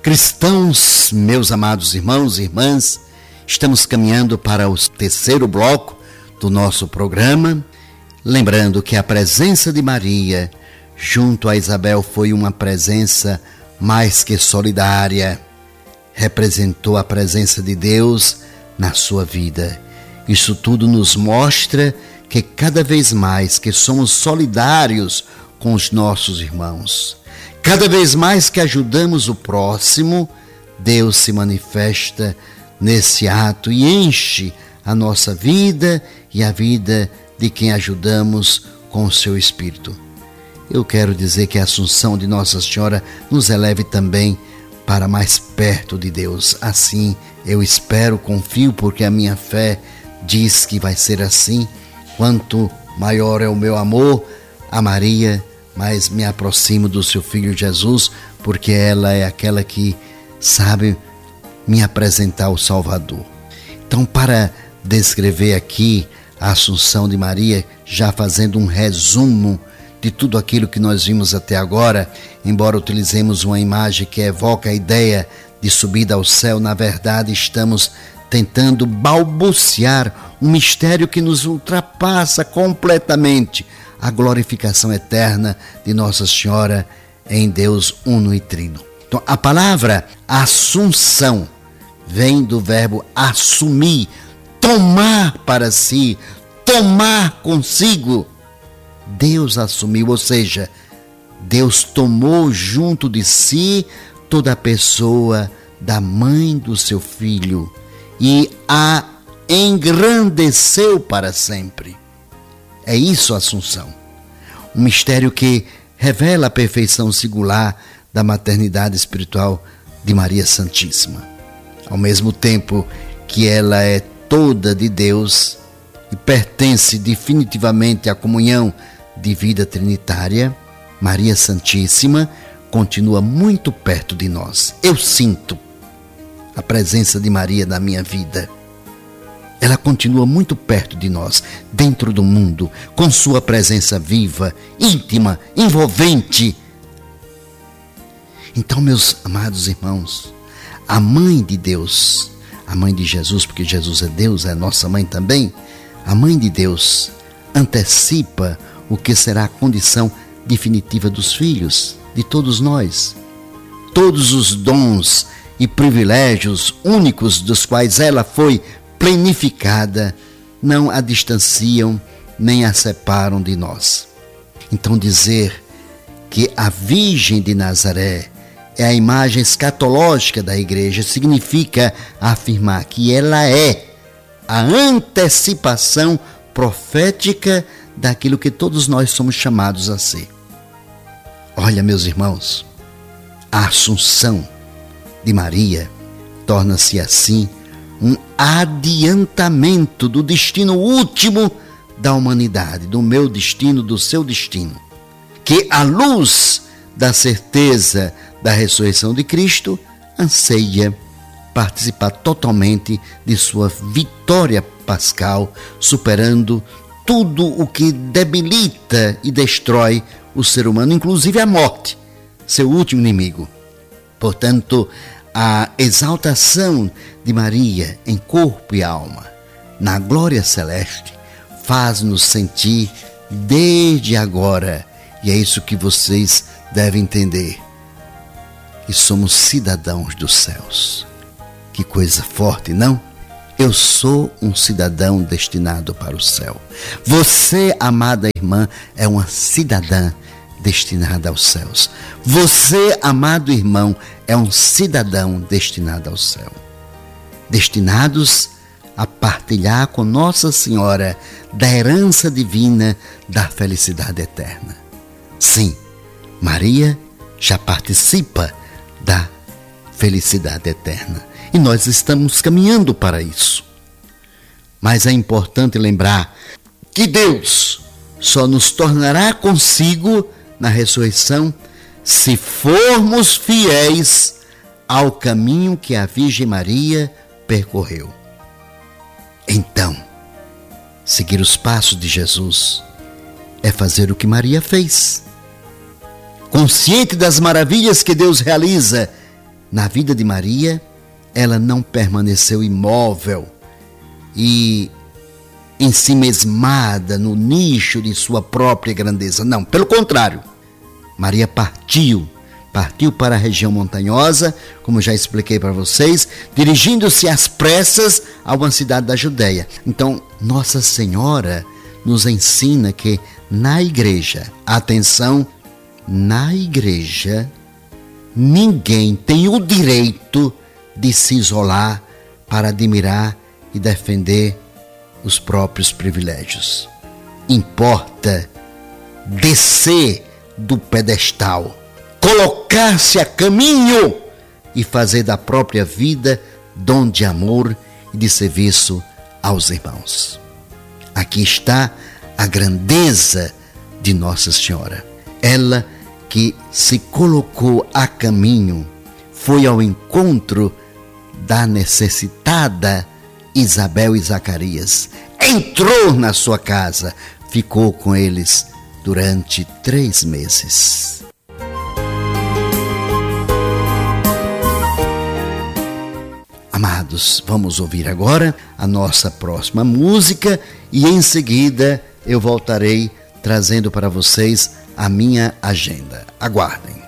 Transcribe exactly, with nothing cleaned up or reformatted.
Cristãos, meus amados irmãos e irmãs, estamos caminhando para o terceiro bloco do nosso programa, lembrando que a presença de Maria junto a Isabel foi uma presença mais que solidária, representou a presença de Deus na sua vida. Isso tudo nos mostra que cada vez mais que somos solidários com os nossos irmãos, cada vez mais que ajudamos o próximo, Deus se manifesta nesse ato e enche a nossa vida e a vida de quem ajudamos com o seu Espírito. Eu quero dizer que a Assunção de Nossa Senhora nos eleve também para mais perto de Deus. Assim eu espero, confio, porque a minha fé diz que vai ser assim. Quanto maior é o meu amor a Maria, mais me aproximo do seu Filho Jesus, porque ela é aquela que sabe me apresentar o Salvador. Então, para descrever aqui a Assunção de Maria, já fazendo um resumo de tudo aquilo que nós vimos até agora, embora utilizemos uma imagem que evoca a ideia de subida ao céu, na verdade estamos tentando balbuciar um mistério que nos ultrapassa completamente, a glorificação eterna de Nossa Senhora em Deus uno e trino. Então, a palavra assunção vem do verbo assumir, tomar para si, tomar consigo. Deus assumiu, ou seja, Deus tomou junto de si toda a pessoa da mãe do seu filho e a engrandeceu para sempre. É isso a Assunção. Um mistério que revela a perfeição singular da maternidade espiritual de Maria Santíssima. Ao mesmo tempo que ela é toda de Deus e pertence definitivamente à comunhão de vida trinitária, Maria Santíssima continua muito perto de nós. Eu sinto a presença de Maria na minha vida. Ela continua muito perto de nós, dentro do mundo, com sua presença viva, íntima, envolvente. Então, meus amados irmãos, a mãe de Deus, a mãe de Jesus, porque Jesus é Deus, é nossa mãe também, a mãe de Deus antecipa o que será a condição definitiva dos filhos, de todos nós. Todos os dons e privilégios únicos dos quais ela foi plenificada não a distanciam nem a separam de nós. Então, dizer que a Virgem de Nazaré é a imagem escatológica da igreja significa afirmar que ela é a antecipação profética daquilo que todos nós somos chamados a ser. Olha, meus irmãos, a Assunção de Maria torna-se assim um adiantamento do destino último da humanidade, do meu destino, do seu destino, que à luz da certeza da ressurreição de Cristo, anseia participar totalmente de sua vitória pascal, superando tudo o que debilita e destrói o ser humano, inclusive a morte, seu último inimigo. Portanto, a exaltação de Maria em corpo e alma, na glória celeste, faz-nos sentir desde agora, e é isso que vocês devem entender, que somos cidadãos dos céus. Que coisa forte, não? Eu sou um cidadão destinado para o céu. Você, amada irmã, é uma cidadã destinada aos céus. Você, amado irmão, é um cidadão destinado ao céu. Destinados a partilhar com Nossa Senhora da herança divina da felicidade eterna. Sim, Maria já participa da felicidade eterna. E nós estamos caminhando para isso. Mas é importante lembrar que Deus só nos tornará consigo na ressurreição se formos fiéis ao caminho que a Virgem Maria percorreu. Então, seguir os passos de Jesus é fazer o que Maria fez. Consciente das maravilhas que Deus realiza na vida de Maria, ela não permaneceu imóvel e ensimesmada no nicho de sua própria grandeza. Não, pelo contrário. Maria partiu, partiu para a região montanhosa, como já expliquei para vocês, dirigindo-se às pressas a uma cidade da Judéia. Então, Nossa Senhora nos ensina que na igreja, atenção, na igreja, ninguém tem o direito de se isolar para admirar e defender os próprios privilégios. Importa descer do pedestal, colocar-se a caminho e fazer da própria vida dom de amor e de serviço aos irmãos. Aqui está a grandeza de Nossa Senhora. Ela que se colocou a caminho, foi ao encontro da necessitada Isabel e Zacarias, entrou na sua casa, ficou com eles durante três meses. Amados, vamos ouvir agora a nossa próxima música e em seguida eu voltarei trazendo para vocês a minha agenda. Aguardem.